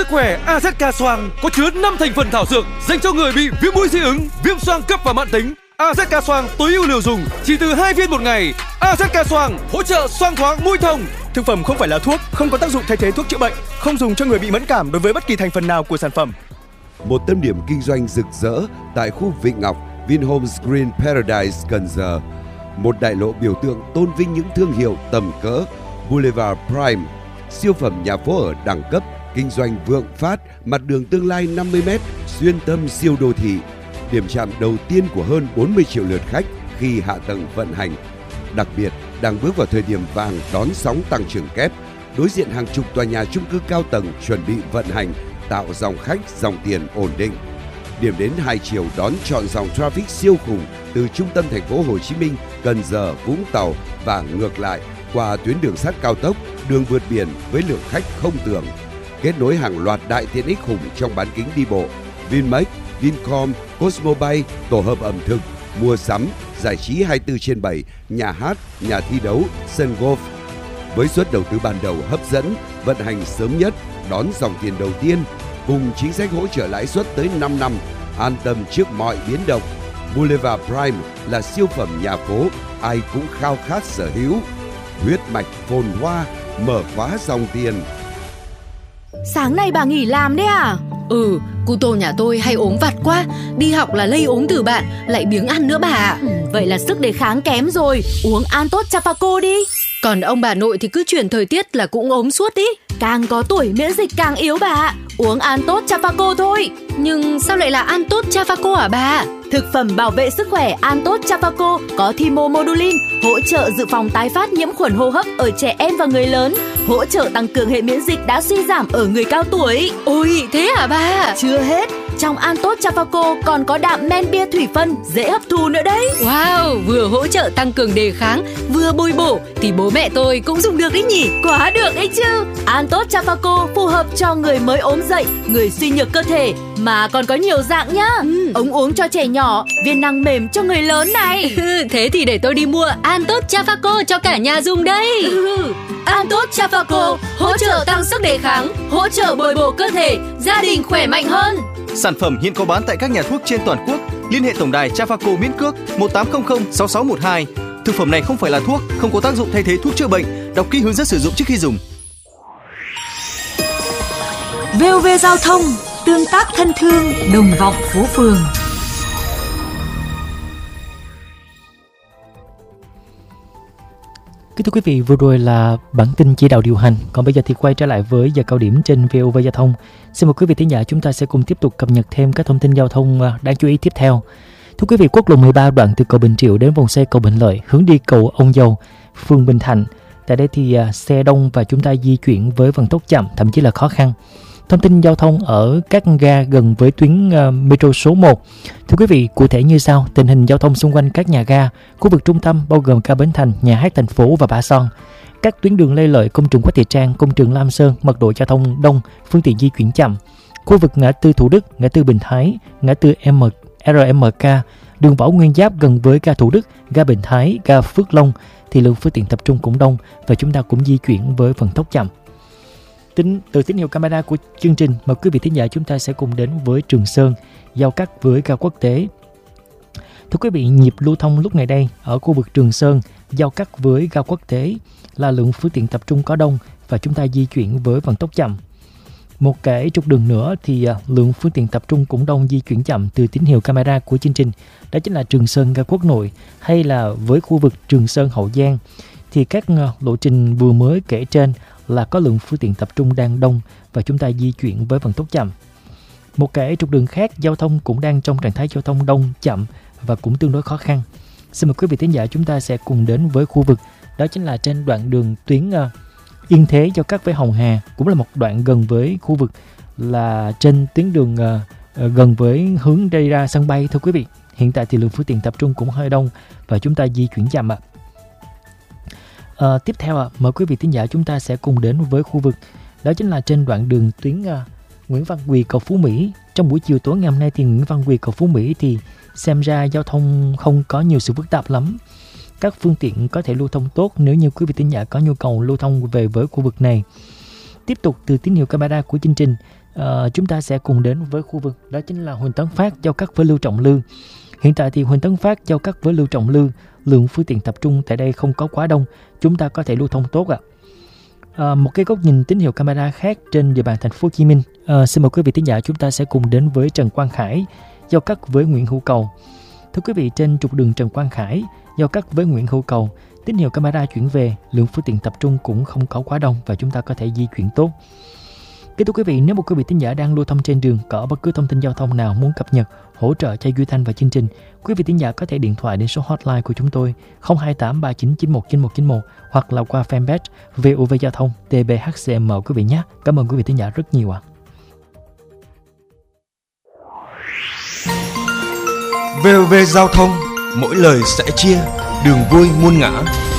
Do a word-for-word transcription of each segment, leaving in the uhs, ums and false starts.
Sức khỏe a zét ca Xoang có chứa năm thành phần thảo dược dành cho người bị viêm mũi dị ứng, viêm xoang cấp và mãn tính. a zét ca Xoang tối ưu liều dùng chỉ từ hai viên một ngày. a zét ca Xoang hỗ trợ xoang thoáng mũi thông. Thực phẩm không phải là thuốc, không có tác dụng thay thế thuốc chữa bệnh, không dùng cho người bị mẫn cảm đối với bất kỳ thành phần nào của sản phẩm. Một tâm điểm kinh doanh rực rỡ tại khu Vịnh Ngọc, Vinhomes Green Paradise, Cần Giờ. Một đại lộ biểu tượng tôn vinh những thương hiệu tầm cỡ. Boulevard Prime, siêu phẩm nhà phố ở đẳng cấp, kinh doanh vượng phát, mặt đường tương lai năm mươi mét, xuyên tâm siêu đô thị. Điểm chạm đầu tiên của hơn bốn mươi triệu lượt khách khi hạ tầng vận hành. Đặc biệt, đang bước vào thời điểm vàng đón sóng tăng trưởng kép, đối diện hàng chục tòa nhà chung cư cao tầng chuẩn bị vận hành, tạo dòng khách, dòng tiền ổn định. Điểm đến hai chiều đón trọn dòng traffic siêu khủng từ trung tâm thành phố Hồ Chí Minh, Cần Giờ, Vũng Tàu và ngược lại qua tuyến đường sắt cao tốc, đường vượt biển với lượng khách không tưởng. Kết nối hàng loạt đại tiện ích khủng trong bán kính đi bộ, Vinmec, Vincom, Cosmobay, tổ hợp ẩm thực, mua sắm, giải trí hai mươi tư trên bảy, nhà hát, nhà thi đấu, sân golf. Với suất đầu tư ban đầu hấp dẫn, vận hành sớm nhất, đón dòng tiền đầu tiên, cùng chính sách hỗ trợ lãi suất tới năm năm, an tâm trước mọi biến động. Boulevard Prime là siêu phẩm nhà phố ai cũng khao khát sở hữu. Huyết mạch phồn hoa, mở khóa dòng tiền. Sáng nay bà nghỉ làm đấy à? Ừ, cu tô nhà tôi hay ốm vặt quá, đi học là lây ốm từ bạn, lại biếng ăn nữa bà ạ. Ừ, vậy là sức đề kháng kém rồi, uống Antot Chafaco đi. Còn ông bà nội thì cứ chuyển thời tiết là cũng ốm suốt ý. Càng có tuổi miễn dịch càng yếu bà ạ, uống Antot Chafaco thôi. Nhưng sao lại là Antot Chafaco hả bà? Thực phẩm bảo vệ sức khỏe Antot Chafaco có thymomodulin, hỗ trợ dự phòng tái phát nhiễm khuẩn hô hấp ở trẻ em và người lớn, hỗ trợ tăng cường hệ miễn dịch đã suy giảm ở người cao tuổi. Ôi, thế hả bà? Chưa hết, trong Antot Chafaco còn có đạm men bia thủy phân dễ hấp thu nữa đấy. Wow, vừa hỗ trợ tăng cường đề kháng, vừa bồi bổ thì bố mẹ tôi cũng dùng được đấy nhỉ? Quá được đấy chứ. Antot Chafaco phù hợp cho người mới ốm dậy, người suy nhược cơ thể, mà còn có nhiều dạng nhá. Ừ. Ống uống cho trẻ nhỏ, viên nang mềm cho người lớn này. Thế thì để tôi đi mua Antot Chafaco cho cả nhà dùng đây. Ừ. Antot Chafaco hỗ trợ tăng sức đề kháng, hỗ trợ bồi bổ cơ thể, gia đình khỏe mạnh hơn. Sản phẩm hiện có bán tại các nhà thuốc trên toàn quốc. Liên hệ tổng đài Chafaco miễn cước một tám không không sáu sáu một hai. Thực phẩm này không phải là thuốc, không có tác dụng thay thế thuốc chữa bệnh. Đọc kỹ hướng dẫn sử dụng trước khi dùng. vê o vê Giao thông, tương tác thân thương, đồng vọng phố phường. Kính thưa quý vị, vừa rồi là bản tin chỉ đạo điều hành. Còn bây giờ thì quay trở lại với giờ cao điểm trên vê o vê Giao thông. Xin mời quý vị thính giả chúng ta sẽ cùng tiếp tục cập nhật thêm các thông tin giao thông đáng chú ý tiếp theo. Thưa quý vị, quốc lộ mười ba đoạn từ cầu Bình Triệu đến vòng xoay cầu Bình Lợi hướng đi cầu Ông Dầu, phường Bình Thạnh. Tại đây thì xe đông và chúng ta di chuyển với vận tốc chậm, thậm chí là khó khăn. Thông tin giao thông ở các ga gần với tuyến uh, metro số một. Thưa quý vị, cụ thể như sau: tình hình giao thông xung quanh các nhà ga, khu vực trung tâm bao gồm ga Bến Thành, nhà hát thành phố và Bả Son. Các tuyến đường Lê Lợi, công trường Quách Thị Trang, công trường Lam Sơn, mật độ giao thông đông, phương tiện di chuyển chậm. Khu vực ngã tư Thủ Đức, ngã tư Bình Thái, ngã tư M, rờ em ca, đường Võ Nguyên Giáp gần với ga Thủ Đức, ga Bình Thái, ga Phước Long thì lượng phương tiện tập trung cũng đông và chúng ta cũng di chuyển với vận tốc chậm. Tính từ tín hiệu camera của chương trình, mời quý vị thính giả chúng ta sẽ cùng đến với Trường Sơn, giao cắt với ga quốc tế. Thưa quý vị, nhịp lưu thông lúc này đây ở khu vực Trường Sơn giao cắt với ga quốc tế là lượng phương tiện tập trung có đông và chúng ta di chuyển với vận tốc chậm. Một cái trục đường nữa thì lượng phương tiện tập trung cũng đông, di chuyển chậm từ tín hiệu camera của chương trình. Đó chính là Trường Sơn ga Quốc Nội hay là với khu vực Trường Sơn Hậu Giang. Thì các lộ trình vừa mới kể trên là có lượng phương tiện tập trung đang đông và chúng ta di chuyển với vận tốc chậm. Một cái trục đường khác giao thông cũng đang trong trạng thái giao thông đông, chậm và cũng tương đối khó khăn. Xin mời quý vị thính giả chúng ta sẽ cùng đến với khu vực đó chính là trên đoạn đường tuyến uh, Yên Thế giao cắt với Hồng Hà, cũng là một đoạn gần với khu vực là trên tuyến đường uh, uh, gần với hướng đi ra sân bay. Thưa quý vị, hiện tại thì lượng phương tiện tập trung cũng hơi đông và chúng ta di chuyển chậm ạ. À. À, tiếp theo à, mời quý vị thính giả chúng ta sẽ cùng đến với khu vực đó chính là trên đoạn đường tuyến à, Nguyễn Văn Quỳ cầu Phú Mỹ. Trong buổi chiều tối ngày hôm nay thì Nguyễn Văn Quỳ cầu Phú Mỹ thì xem ra giao thông không có nhiều sự phức tạp lắm. Các phương tiện có thể lưu thông tốt nếu như quý vị thính giả có nhu cầu lưu thông về với khu vực này. Tiếp tục từ tín hiệu camera của chương trình uh, chúng ta sẽ cùng đến với khu vực đó chính là Huỳnh Tấn Phát giao cắt với Lưu Trọng Lư. Hiện tại thì Huỳnh Tấn Phát giao cắt với Lưu Trọng Lư, lượng phương tiện tập trung tại đây không có quá đông, chúng ta có thể lưu thông tốt ạ. À, một cái góc nhìn tín hiệu camera khác trên địa bàn thành phố Hồ Chí Minh. À, xin mời quý vị thính giả chúng ta sẽ cùng đến với Trần Quang Khải giao cắt với Nguyễn Hữu Cầu. Thưa quý vị, trên trục đường Trần Quang Khải giao cắt với Nguyễn Hữu Cầu, tín hiệu camera chuyển về, lượng phương tiện tập trung cũng không có quá đông và chúng ta có thể di chuyển tốt. Kính thưa quý vị, nếu một quý vị thính giả đang lưu thông trên đường có bất cứ thông tin giao thông nào muốn cập nhật, hỗ trợ cho Duy Thanh và chương trình, quý vị thính giả có thể điện thoại đến số hotline của chúng tôi không hai tám ba chín chín một chín một chín một hoặc là qua fanpage vê o vê Giao thông tê bê hát xê em quý vị nhé. Cảm ơn quý vị thính giả rất nhiều ạ. vê o vê Giao thông, mỗi lời sẽ chia, đường vui muôn ngã.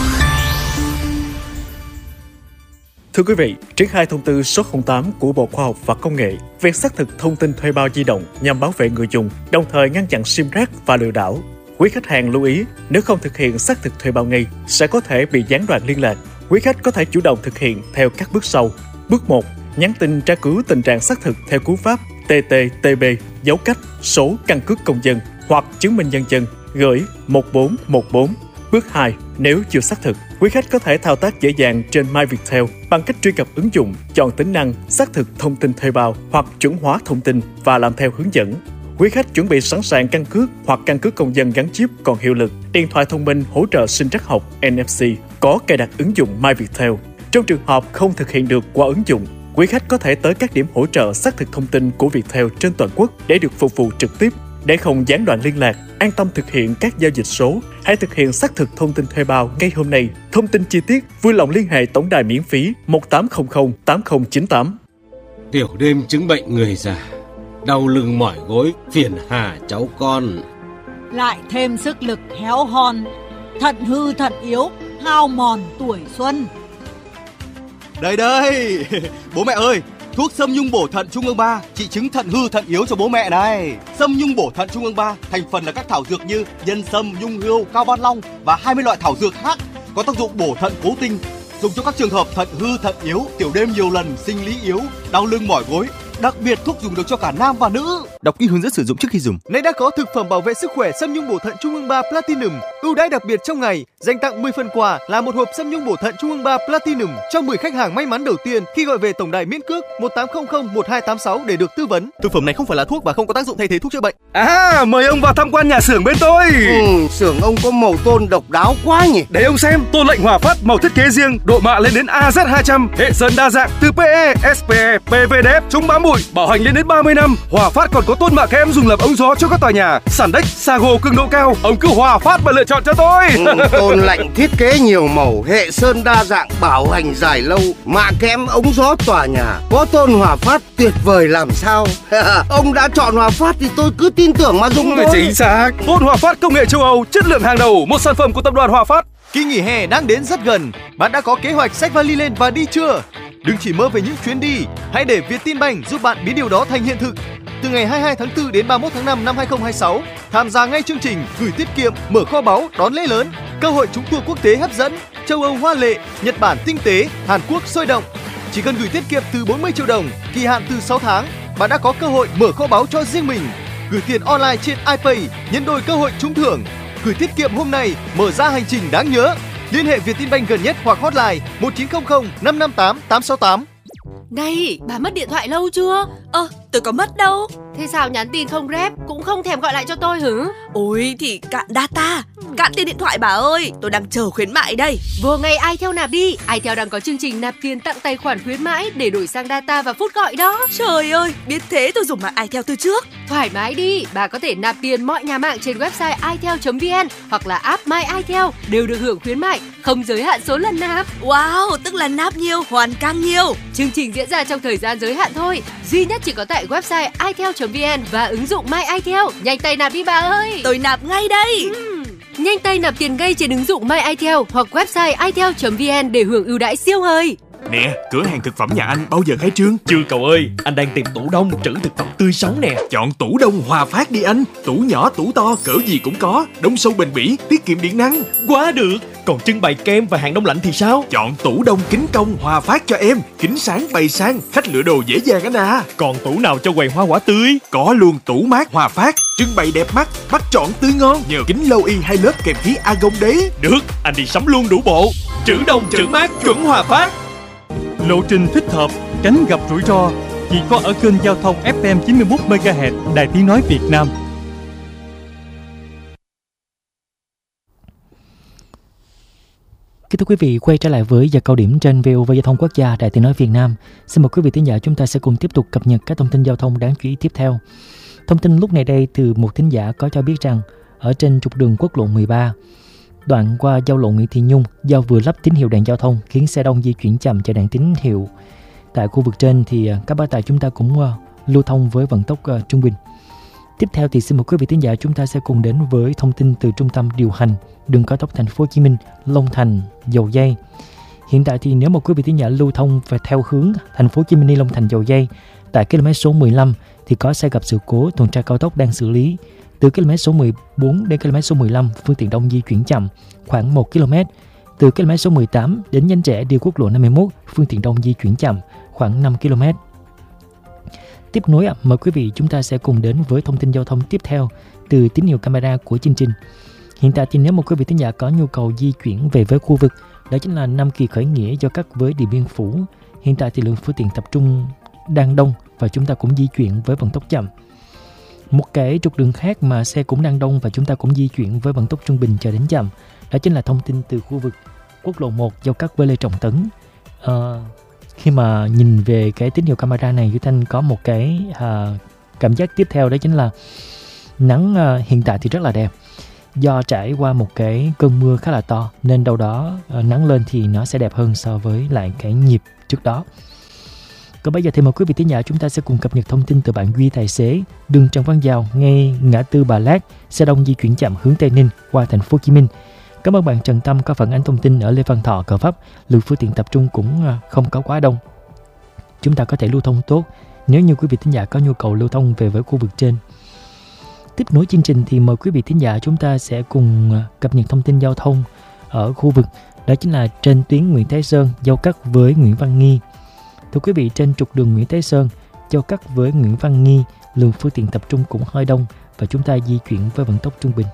Thưa quý vị, triển khai thông tư số không tám của Bộ Khoa học và Công nghệ về xác thực thông tin thuê bao di động nhằm bảo vệ người dùng, đồng thời ngăn chặn sim rác và lừa đảo. Quý khách hàng lưu ý, nếu không thực hiện xác thực thuê bao ngay, sẽ có thể bị gián đoạn liên lạc. Quý khách có thể chủ động thực hiện theo các bước sau. Bước một, nhắn tin tra cứu tình trạng xác thực theo cú pháp tê tê tê bê dấu cách số căn cước công dân hoặc chứng minh nhân dân gửi một bốn một bốn. Bước hai, nếu chưa xác thực, quý khách có thể thao tác dễ dàng trên MyViettel bằng cách truy cập ứng dụng, chọn tính năng xác thực thông tin thuê bao hoặc chuẩn hóa thông tin và làm theo hướng dẫn. Quý khách chuẩn bị sẵn sàng căn cước hoặc căn cước công dân gắn chip còn hiệu lực, điện thoại thông minh hỗ trợ sinh trắc học en ép xê, có cài đặt ứng dụng MyViettel. Trong trường hợp không thực hiện được qua ứng dụng, quý khách có thể tới các điểm hỗ trợ xác thực thông tin của Viettel trên toàn quốc để được phục vụ trực tiếp. Để không gián đoạn liên lạc, an tâm thực hiện các giao dịch số, hãy thực hiện xác thực thông tin thuê bao ngay hôm nay. Thông tin chi tiết vui lòng liên hệ tổng đài miễn phí một tám không không tám không chín tám. Tiểu đêm chứng bệnh người già, đau lưng mỏi gối phiền hà cháu con. Lại thêm sức lực héo hon, thận hư thận yếu, hao mòn tuổi xuân. Đây đây, bố mẹ ơi, thuốc Sâm Nhung Bổ Thận Trung ương ba trị chứng thận hư thận yếu cho bố mẹ này. Sâm Nhung Bổ Thận Trung ương ba thành phần là các thảo dược như nhân sâm, nhung hươu, cao ban long và hai mươi loại thảo dược khác có tác dụng bổ thận cố tinh, dùng cho các trường hợp thận hư thận yếu, tiểu đêm nhiều lần, sinh lý yếu, đau lưng mỏi gối. Đặc biệt thuốc dùng được cho cả nam và nữ. Đọc kỹ hướng dẫn sử dụng trước khi dùng. Nay đã có thực phẩm bảo vệ sức khỏe Sâm Nhung Bổ Thận Trung ương ba Platinum ưu đãi đặc biệt trong ngày, dành tặng mười phần quà là một hộp Sâm Nhung Bổ Thận Trung ương ba Platinum cho mười khách hàng may mắn đầu tiên khi gọi về tổng đài miễn cước một tám không không một hai tám sáu để được tư vấn. Thực phẩm này không phải là thuốc và không có tác dụng thay thế thuốc chữa bệnh. À, mời ông vào tham quan nhà xưởng bên tôi. Ừ, xưởng ông có màu tôn độc đáo quá nhỉ. Để ông xem, tôn lệnh Hòa Phát màu thiết kế riêng, độ mạ lên đến a zét hai trăm, hệ sơn đa dạng từ pê e, ét pê e, pê vê đê ép, chống bám bụi, bảo hành lên đến ba mươi năm. Hòa Phát còn có tôn mạ kẽm dùng làm ống gió cho các tòa nhà, sàn đếch, sago cường độ cao. Ông cứ Hòa Phát mà lựa chọn cho tôi. Ừ, tôn lạnh thiết kế nhiều màu, hệ sơn đa dạng, bảo hành dài lâu, mạ kẽm ống gió tòa nhà. Có tôn Hòa Phát tuyệt vời làm sao. Ông đã chọn Hòa Phát thì tôi cứ tin tưởng mà dùng thôi. Chính xác. Tôn Hòa Phát công nghệ châu Âu, chất lượng hàng đầu, một sản phẩm của tập đoàn Hòa Phát. Kỳ nghỉ hè đang đến rất gần, bạn đã có kế hoạch xách vali lên và đi chưa? Đừng chỉ mơ về những chuyến đi, hãy để Vietinbank giúp bạn biến điều đó thành hiện thực. Từ ngày hai mươi hai tháng tư đến ba mươi mốt tháng năm năm hai không hai sáu, tham gia ngay chương trình gửi tiết kiệm, mở kho báu, đón lễ lớn, cơ hội trúng tour quốc tế hấp dẫn, châu Âu hoa lệ, Nhật Bản tinh tế, Hàn Quốc sôi động. Chỉ cần gửi tiết kiệm từ bốn mươi triệu đồng, kỳ hạn từ sáu tháng, bạn đã có cơ hội mở kho báu cho riêng mình. Gửi tiền online trên iPay, nhân đôi cơ hội trúng thưởng. Gửi tiết kiệm hôm nay, mở ra hành trình đáng nhớ. Liên hệ Vietinbank gần nhất hoặc hotline một chín không không năm năm tám tám sáu tám. Này, bà mất điện thoại lâu chưa? Ơ, tôi có mất đâu. Thế sao nhắn tin không rep, cũng không thèm gọi lại cho tôi hử? Ôi thì cạn data, cạn tiền điện thoại bà ơi, tôi đang chờ khuyến mại đây. Vừa ngày iTel nạp đi, iTel đang có chương trình nạp tiền tặng tài khoản khuyến mãi để đổi sang data và phút gọi đó. Trời ơi, biết thế tôi dùng mạng iTel từ trước. Thoải mái đi, bà có thể nạp tiền mọi nhà mạng trên website itel chấm vn hoặc là app My iTel đều được hưởng khuyến mại, không giới hạn số lần nạp. Wow, tức là nạp nhiều, hoàn càng nhiều. Chương trình diễn ra trong thời gian giới hạn thôi, duy nhất chỉ có tại website itel chấm vn và ứng dụng My iTel. Nhanh tay nạp đi bà ơi. Tôi nạp ngay đây. Uhm. Nhanh tay nạp tiền ngay trên ứng dụng My iTel hoặc website itel chấm vn để hưởng ưu đãi siêu hời. Nè, cửa hàng thực phẩm nhà anh bao giờ khai trương? Chưa cậu ơi, anh đang tìm tủ đông trữ thực phẩm tươi sống nè. Chọn tủ đông Hòa Phát đi anh. Tủ nhỏ, tủ to, cỡ gì cũng có. Đông sâu bền bỉ, tiết kiệm điện năng. Quá được. Còn trưng bày kem và hàng đông lạnh thì sao? Chọn tủ đông kính công Hòa Phát cho em. Kính sáng bày sang, khách lựa đồ dễ dàng anh à. Còn tủ nào cho quầy hoa quả tươi? Có luôn tủ mát Hòa Phát. Trưng bày đẹp mắt, bắt chọn tươi ngon. Nhờ kính lâu y hai lớp kèm khí argon đấy. Được, anh đi sắm luôn đủ bộ. Trữ đông trữ mát chuẩn Hòa Phát. Lộ trình thích hợp, tránh gặp rủi ro chỉ có ở kênh giao thông ép em chín mươi mốt mê ga héc Đài Tiếng nói Việt Nam. Kính thưa quý vị, quay trở lại với giờ cao điểm trên vê o vê Giao thông Quốc gia Đài Tiếng nói Việt Nam. Xin mời quý vị thính giả, chúng ta sẽ cùng tiếp tục cập nhật các thông tin giao thông đáng chú ý tiếp theo. Thông tin lúc này đây từ một thính giả có cho biết rằng ở trên trục đường quốc lộ mười ba, đoạn qua giao lộ Nguyễn Thị Nhung, do vừa lắp tín hiệu đèn giao thông khiến xe đông di chuyển chậm chờ đèn tín hiệu. Tại khu vực trên thì các bác tài chúng ta cũng uh, lưu thông với vận tốc uh, trung bình. Tiếp theo thì xin mời quý vị thính giả, chúng ta sẽ cùng đến với thông tin từ trung tâm điều hành đường cao tốc Thành phố Hồ Chí Minh Long Thành Dầu Giây. Hiện tại thì nếu mà quý vị thính giả lưu thông về theo hướng Thành phố Hồ Chí Minh đi Long Thành Dầu Giây, tại km số mười lăm thì có xe gặp sự cố tuần tra cao tốc đang xử lý. Từ km số mười bốn đến km số mười lăm, phương tiện đông di chuyển chậm khoảng một ki lô mét. Từ km số mười tám đến Nhánh Rẽ đi quốc lộ năm mươi mốt, phương tiện đông di chuyển chậm khoảng năm ki lô mét. Tiếp nối, mời quý vị chúng ta sẽ cùng đến với thông tin giao thông tiếp theo từ tín hiệu camera của chương trình. Hiện tại thì nếu một quý vị thính giả có nhu cầu di chuyển về với khu vực, đó chính là Nam Kỳ khởi nghĩa giao cắt với Điện Biên Phủ. Hiện tại thì lượng phương tiện tập trung đang đông và chúng ta cũng di chuyển với vận tốc chậm. Một cái trục đường khác mà xe cũng đang đông và chúng ta cũng di chuyển với vận tốc trung bình cho đến chậm, đó chính là thông tin từ khu vực quốc lộ một giao cắt với Lê Trọng Tấn. À, khi mà nhìn về cái tín hiệu camera này, Duy Thanh có một cái à, cảm giác tiếp theo, đó chính là nắng à, hiện tại thì rất là đẹp. Do trải qua một cái cơn mưa khá là to nên đâu đó à, nắng lên thì nó sẽ đẹp hơn so với lại cái nhịp trước đó. Còn bây giờ thì mời quý vị thính giả, chúng ta sẽ cùng cập nhật thông tin từ bạn Duy tài xế. Đường Trần Văn Dào ngay ngã tư Bà Lát, xe đông di chuyển chậm hướng Tây Ninh qua Thành phố Hồ Chí Minh. Cảm ơn bạn Trần Tâm có phản ánh thông tin ở Lê Văn Thọ, Gò Vấp. Lượng phương tiện tập trung cũng không có quá đông. Chúng ta có thể lưu thông tốt nếu như quý vị thính giả có nhu cầu lưu thông về với khu vực trên. Tiếp nối chương trình thì mời quý vị thính giả, chúng ta sẽ cùng cập nhật thông tin giao thông ở khu vực, đó chính là trên tuyến Nguyễn Thái Sơn giao cắt với Nguyễn Văn Nghi. Thưa quý vị, trên trục đường Nguyễn Thái Sơn giao cắt với Nguyễn Văn Nghi, lượng phương tiện tập trung cũng hơi đông và chúng ta di chuyển với vận tốc trung bình.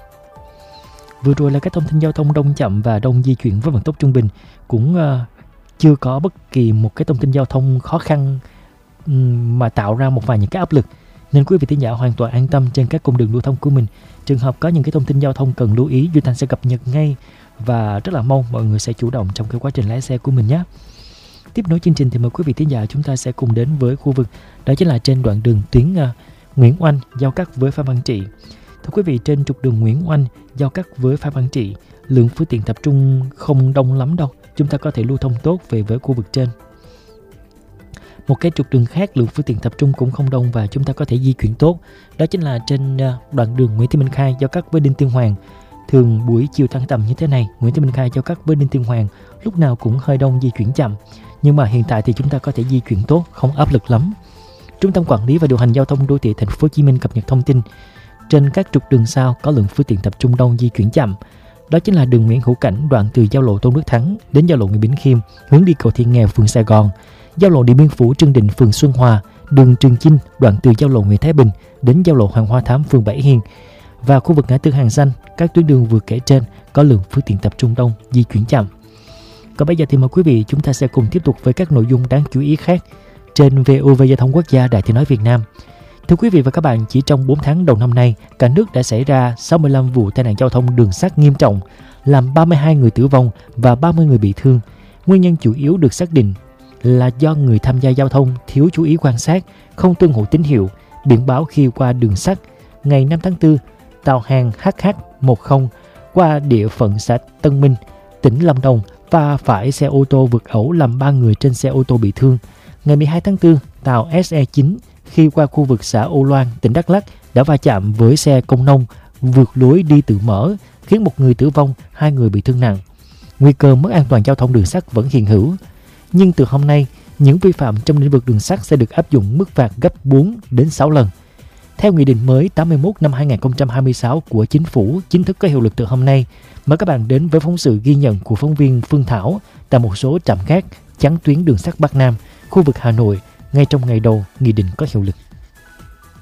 Vừa rồi là các thông tin giao thông đông chậm và đông di chuyển với vận tốc trung bình, cũng uh, chưa có bất kỳ một cái thông tin giao thông khó khăn um, mà tạo ra một vài những cái áp lực, nên quý vị thính giả hoàn toàn an tâm trên các cung đường lưu thông của mình. Trường hợp có những cái thông tin giao thông cần lưu ý, Duy Thanh sẽ cập nhật ngay và rất là mong mọi người sẽ chủ động trong cái quá trình lái xe của mình nhé. Tiếp nối chương trình thì mời quý vị thính giả, chúng ta sẽ cùng đến với khu vực, đó chính là trên đoạn đường tuyến uh, Nguyễn Oanh giao cắt với Phan Văn Trị. Thưa quý vị, trên trục đường Nguyễn Oanh giao cắt với Phan Văn Trị, lượng phương tiện tập trung không đông lắm đâu, chúng ta có thể lưu thông tốt về với khu vực trên. Một cái trục đường khác lượng phương tiện tập trung cũng không đông và chúng ta có thể di chuyển tốt, đó chính là trên uh, đoạn đường Nguyễn Thị Minh Khai giao cắt với Đinh Tiên Hoàng. Thường buổi chiều tăng tầm như thế này, Nguyễn Thị Minh Khai giao cắt với Đinh Tiên Hoàng lúc nào cũng hơi đông, di chuyển chậm, nhưng mà hiện tại thì chúng ta có thể di chuyển tốt, không áp lực lắm. Trung tâm Quản lý và Điều hành Giao thông Đô thị Thành phố Hồ Chí Minh cập nhật thông tin trên các trục đường sau có lượng phương tiện tập trung đông, di chuyển chậm, đó chính là đường Nguyễn Hữu Cảnh đoạn từ giao lộ Tôn Đức Thắng đến giao lộ Nguyễn Bỉnh Khiêm hướng đi cầu Thiên Nghèo phường Sài Gòn, giao lộ Điện Biên Phủ Trương Định phường Xuân Hòa, đường Trường Chinh đoạn từ giao lộ Nguyễn Thái Bình đến giao lộ Hoàng Hoa Thám phường Bảy Hiên và khu vực ngã tư Hàng Xanh. Các tuyến đường vừa kể trên có lượng phương tiện tập trung đông, di chuyển chậm. Còn bây giờ thì mời quý vị chúng ta sẽ cùng tiếp tục với các nội dung đáng chú ý khác trên vê o vê Giao thông Quốc gia Đài Tiếng nói Việt Nam. Thưa quý vị và các bạn, chỉ trong bốn tháng đầu năm nay, cả nước đã xảy ra sáu mươi lăm vụ tai nạn giao thông đường sắt nghiêm trọng, làm ba mươi hai người tử vong và ba mươi người bị thương. Nguyên nhân chủ yếu được xác định là do người tham gia giao thông thiếu chú ý quan sát, không tuân thủ tín hiệu, biển báo khi qua đường sắt. Ngày năm tháng tư, tàu hàng hát hát một không qua địa phận xã Tân Minh, tỉnh Lâm Đồng va phải xe ô tô vượt ẩu làm ba người trên xe ô tô bị thương. Ngày mười hai tháng tư, tàu ét e chín khi qua khu vực xã Âu Loan, tỉnh Đắk Lắk đã va chạm với xe công nông vượt lối đi tự mở, khiến một người tử vong, hai người bị thương nặng. Nguy cơ mất an toàn giao thông đường sắt vẫn hiện hữu. nhưng từ hôm nay, những vi phạm trong lĩnh vực đường sắt sẽ được áp dụng mức phạt gấp bốn đến sáu lần. Theo Nghị định mới tám mươi mốt năm hai nghìn không trăm hai mươi sáu của Chính phủ chính thức có hiệu lực từ hôm nay, mời các bạn đến với phóng sự ghi nhận của phóng viên Phương Thảo tại một số trạm khác chắn tuyến đường sắt Bắc Nam, khu vực Hà Nội ngay trong ngày đầu Nghị định có hiệu lực.